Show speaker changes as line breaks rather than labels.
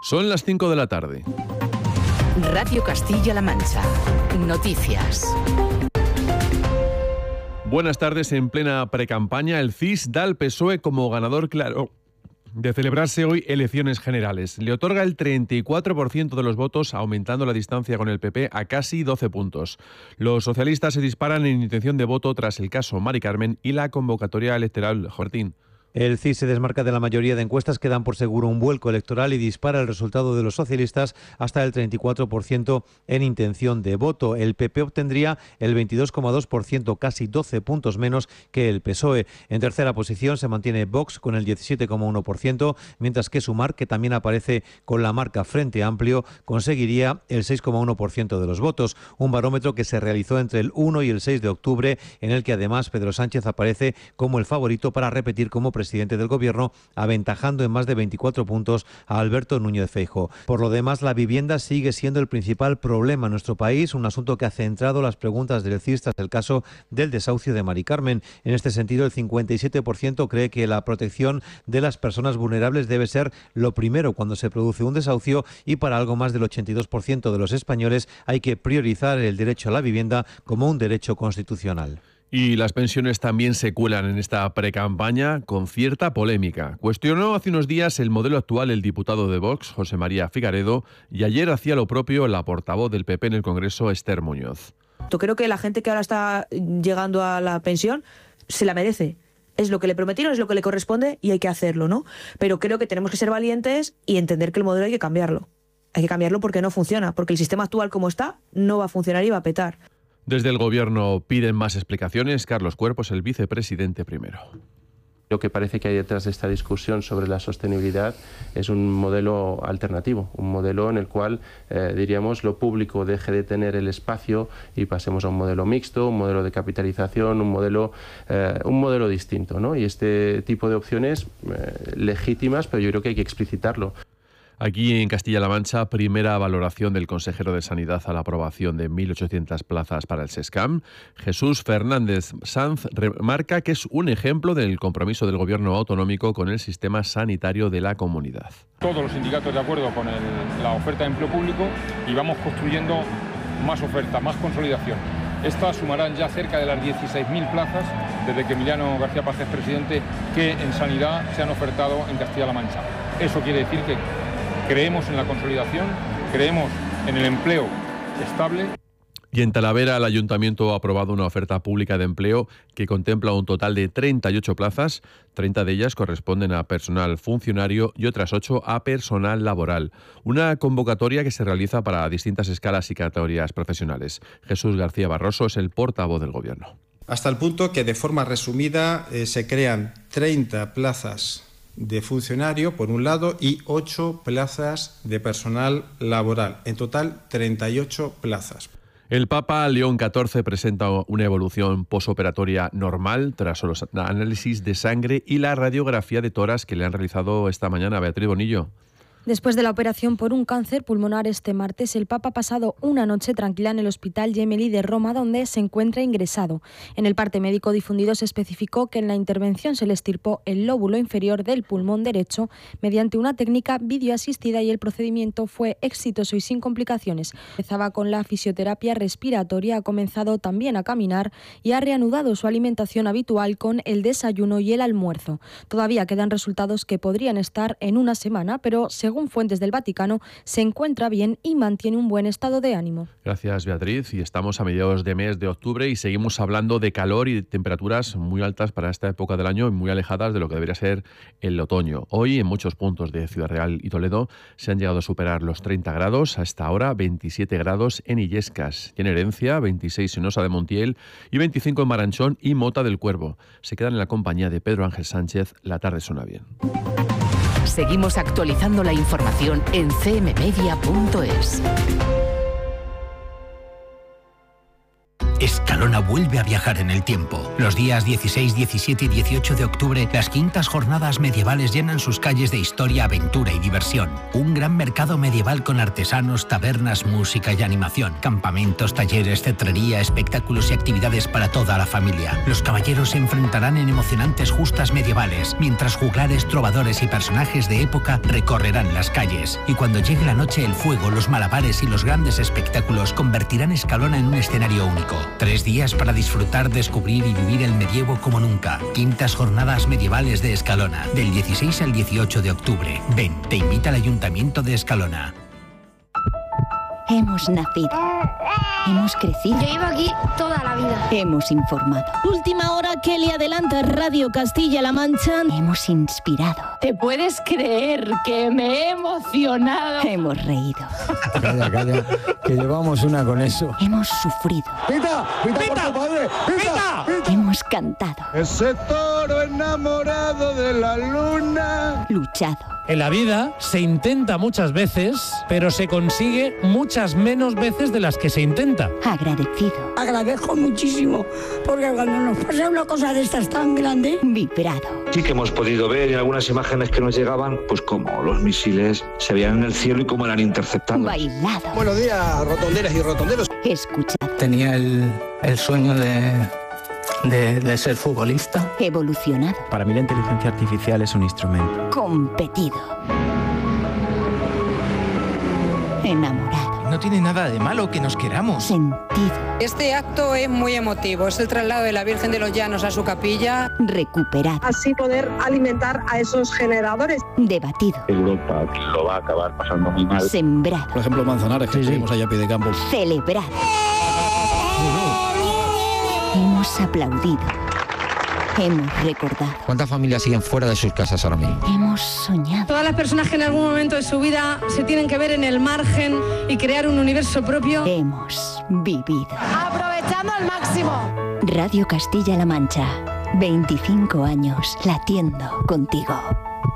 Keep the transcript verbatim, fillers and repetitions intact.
Son las cinco de la tarde.
Radio Castilla-La Mancha. Noticias.
Buenas tardes. En plena precampaña, el C I S da al P S O E como ganador claro de celebrarse hoy elecciones generales. Le otorga el treinta y cuatro por ciento de los votos, aumentando la distancia con el P P a casi doce puntos. Los socialistas se disparan en intención de voto tras el caso Mari Carmen y la convocatoria electoral Martín.
El C I S se desmarca de la mayoría de encuestas que dan por seguro un vuelco electoral y dispara el resultado de los socialistas hasta el treinta y cuatro por ciento en intención de voto. El P P obtendría el veintidós coma dos por ciento, casi doce puntos menos que el P S O E. En tercera posición se mantiene Vox con el diecisiete coma uno por ciento, mientras que Sumar, que también aparece con la marca Frente Amplio, conseguiría el seis coma uno por ciento de los votos. Un barómetro que se realizó entre el uno y el seis de octubre, en el que además Pedro Sánchez aparece como el favorito para repetir como presidente presidente del Gobierno, aventajando en más de veinticuatro puntos a Alberto Núñez Feijóo. Por lo demás, la vivienda sigue siendo el principal problema en nuestro país, un asunto que ha centrado las preguntas del C I S tras el caso del desahucio de Mari Carmen. En este sentido, el cincuenta y siete por ciento cree que la protección de las personas vulnerables debe ser lo primero cuando se produce un desahucio, y para algo más del ochenta y dos por ciento de los españoles hay que priorizar el derecho a la vivienda como un derecho constitucional.
Y las pensiones también se cuelan en esta precampaña con cierta polémica. Cuestionó hace unos días el modelo actual el diputado de Vox, José María Figaredo, y ayer hacía lo propio la portavoz del P P en el Congreso, Esther Muñoz.
Yo creo que la gente que ahora está llegando a la pensión se la merece. Es lo que le prometieron, es lo que le corresponde y hay que hacerlo, ¿no? Pero creo que tenemos que ser valientes y entender que el modelo hay que cambiarlo. Hay que cambiarlo porque no funciona, porque el sistema actual como está no va a funcionar y va a petar.
Desde el Gobierno piden más explicaciones. Carlos Cuerpos, el vicepresidente primero.
Lo que parece que hay detrás de esta discusión sobre la sostenibilidad es un modelo alternativo, un modelo en el cual, eh, diríamos, lo público deje de tener el espacio y pasemos a un modelo mixto, un modelo de capitalización, un modelo, eh, un modelo distinto, ¿no? Y este tipo de opciones eh, legítimas, pero yo creo que hay que explicitarlo.
Aquí en Castilla-La Mancha, primera valoración del consejero de Sanidad a la aprobación de mil ochocientas plazas para el SESCAM. Jesús Fernández Sanz remarca que es un ejemplo del compromiso del Gobierno autonómico con el sistema sanitario de la comunidad.
Todos los sindicatos de acuerdo con el, la oferta de empleo público y vamos construyendo más oferta, más consolidación. Estas sumarán ya cerca de las dieciséis mil plazas desde que Emiliano García Paz es presidente que en sanidad se han ofertado en Castilla-La Mancha. Eso quiere decir que creemos en la consolidación, creemos en el empleo estable.
Y en Talavera, el Ayuntamiento ha aprobado una oferta pública de empleo que contempla un total de treinta y ocho plazas. treinta de ellas corresponden a personal funcionario y otras ocho a personal laboral. Una convocatoria que se realiza para distintas escalas y categorías profesionales. Jesús García Barroso es el portavoz del Gobierno.
Hasta el punto que, de forma resumida, eh, se crean treinta plazas de funcionario, por un lado, y ocho plazas de personal laboral. En total, treinta y ocho plazas.
El Papa León catorce presenta una evolución posoperatoria normal tras los análisis de sangre y la radiografía de tórax que le han realizado esta mañana a Beatriz Bonillo.
Después de la operación por un cáncer pulmonar este martes, el Papa ha pasado una noche tranquila en el Hospital Gemelli de Roma, donde se encuentra ingresado. En el parte médico difundido se especificó que en la intervención se le extirpó el lóbulo inferior del pulmón derecho mediante una técnica videoasistida y el procedimiento fue exitoso y sin complicaciones. Empezaba con la fisioterapia respiratoria, ha comenzado también a caminar y ha reanudado su alimentación habitual con el desayuno y el almuerzo. Todavía quedan resultados que podrían estar en una semana, pero según Según fuentes del Vaticano, se encuentra bien y mantiene un buen estado de ánimo.
Gracias, Beatriz. Y estamos a mediados de mes de octubre y seguimos hablando de calor y de temperaturas muy altas para esta época del año y muy alejadas de lo que debería ser el otoño. Hoy, en muchos puntos de Ciudad Real y Toledo, se han llegado a superar los treinta grados, hasta ahora veintisiete grados en Illescas y en Herencia, veintiséis en Osa de Montiel y veinticinco en Maranchón y Mota del Cuervo. Se quedan en la compañía de Pedro Ángel Sánchez. La tarde suena bien.
Seguimos actualizando la información en c m media punto es.
Escalona vuelve a viajar en el tiempo. Los días dieciséis, diecisiete y dieciocho de octubre, las quintas jornadas medievales llenan sus calles de historia, aventura y diversión. Un gran mercado medieval con artesanos, tabernas, música y animación. Campamentos, talleres, cetrería, espectáculos y actividades para toda la familia. Los caballeros se enfrentarán en emocionantes justas medievales, mientras juglares, trovadores y personajes de época recorrerán las calles. Y cuando llegue la noche, el fuego, los malabares y los grandes espectáculos convertirán Escalona en un escenario único. Tres días para disfrutar, descubrir y vivir el medievo como nunca. Quintas jornadas medievales de Escalona, del dieciséis al dieciocho de octubre. Ven, te invita al Ayuntamiento de Escalona.
Hemos nacido. Hemos crecido.
Yo llevo aquí toda la vida.
Hemos informado.
Última hora que le adelanta Radio Castilla-La Mancha.
Hemos inspirado.
¿Te puedes creer que me he emocionado?
Hemos reído.
Calla, calla, que llevamos una con eso.
Hemos sufrido.
¡Pita! ¡Pita, ¡Pita! Por tu padre! ¡Pita!
¡Pita! Hemos cantado.
Ese toro enamorado de la luna.
Luchado.
En la vida se intenta muchas veces, pero se consigue muchas menos veces de las que se intenta.
Agradecido.
Agradezco muchísimo, porque cuando nos pasa una cosa de estas tan grande...
Vibrado.
Sí que hemos podido ver en algunas imágenes que nos llegaban, pues como los misiles se veían en el cielo y cómo eran interceptados.
Bailado.
Buenos días, rotonderas y rotonderos.
Escuchado.
Tenía el, el sueño de... De, de ser futbolista.
Evolucionado.
Para mí la inteligencia artificial es un instrumento.
Competido. Enamorado.
No tiene nada de malo que nos queramos.
Sentido.
Este acto es muy emotivo. Es el traslado de la Virgen de los Llanos a su capilla.
Recuperado.
Así poder alimentar a esos generadores.
Debatido.
Europa lo va a acabar pasando muy mal.
Sembrado.
Por ejemplo, Manzanares, que sí, seguimos sí. allá a pie de campo.
Celebrado. Hemos aplaudido. Hemos recordado.
¿Cuántas familias siguen fuera de sus casas ahora mismo?
Hemos soñado.
Todas las personas que en algún momento de su vida se tienen que ver en el margen y crear un universo propio.
Hemos vivido.
Aprovechando al máximo.
Radio Castilla-La Mancha. veinticinco años latiendo contigo.